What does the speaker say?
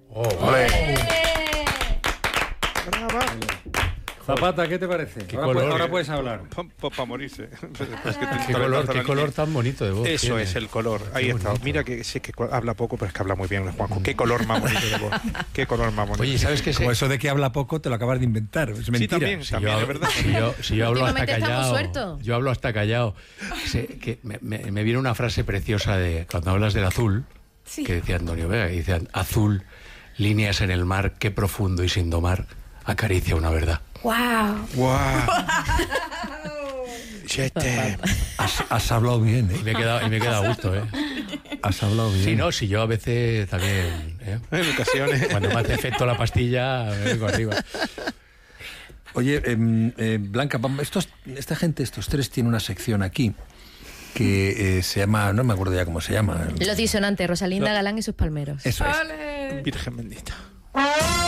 ¡Ole! ¡Brava! Zapata, ¿qué te parece? Ahora puedes hablar. Para morirse. Qué color tan bonito de voz. Eso tiene. es el color. Ahí está. Mira que sí que habla poco, pero es que habla muy bien, Juanjo. Qué color más bonito de voz. Qué color más bonito. Oye, ¿sabes qué? Como eso de que habla poco te lo acabas de inventar. Es mentira. Sí, también, es verdad. Si yo hablo hasta Últimamente estamos callado. sueltos. Yo hablo hasta callado. Que me viene una frase preciosa de cuando hablas del azul, que decía Antonio Vega, y decían: azul, líneas en el mar, qué profundo y sin domar, acaricia una verdad. ¡Wow! ¡Guau! Has hablado bien, ¿eh? Y me he quedado a gusto, ¿eh? Has hablado bien. Si no, si yo a veces también, ¿eh? En ocasiones. Cuando me hace efecto la pastilla, me vengo arriba. Oye, Blanca, esta gente, estos tres, tiene una sección aquí que se llama, no me acuerdo ya cómo se llama. Los disonantes, Rosalinda Galán y sus palmeros. Eso es. Virgen bendita.